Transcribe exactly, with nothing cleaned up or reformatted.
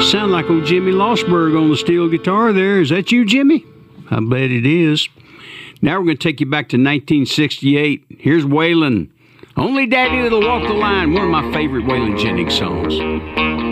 Sound like old Jimmy Lossberg on the steel guitar there. Is that you, Jimmy? I bet it is. Now we're going to take you back to nineteen sixty-eight. Here's Waylon. Only Daddy That'll Walk the Line, one of my favorite Waylon Jennings songs.